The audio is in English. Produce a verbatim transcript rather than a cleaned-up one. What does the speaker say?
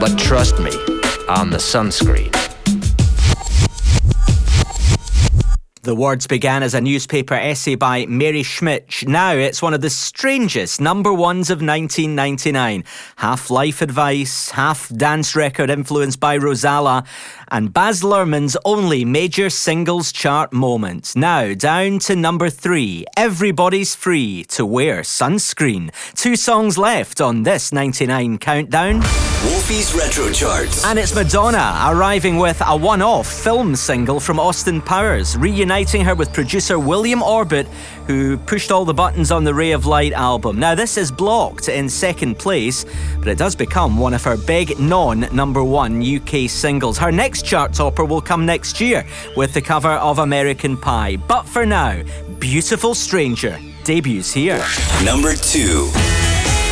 but trust me on the sunscreen. The words began as a newspaper essay by Mary Schmitz. Now it's one of the strangest number ones of nineteen ninety-nine. Half life advice, half dance record influenced by Rosala, and Baz Luhrmann's only major singles chart moment. Now down to number three. Everybody's free to wear sunscreen. Two songs left on this ninety-nine countdown. Wolfie's Retro Charts. And it's Madonna arriving with a one-off film single from Austin Powers, reuniting her with producer William Orbit, who pushed all the buttons on the Ray of Light album. Now, this is blocked in second place, but it does become one of her big non-number one U K singles. Her next chart topper will come next year with the cover of American Pie. But for now, Beautiful Stranger debuts here. Number two.